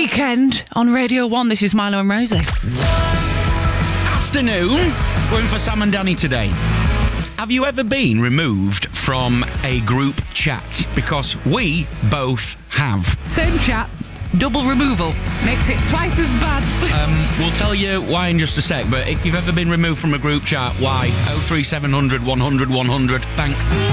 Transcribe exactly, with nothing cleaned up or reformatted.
Weekend on Radio one. This is Milo and Rosie. Afternoon. We're in for Sam and Danny today. Have you ever been removed from a group chat? Because we both have. Same chat, double removal. Makes it twice as bad. Um, we'll tell you why in just a sec, but if you've ever been removed from a group chat, why? oh three seven hundred one hundred one hundred. Thanks.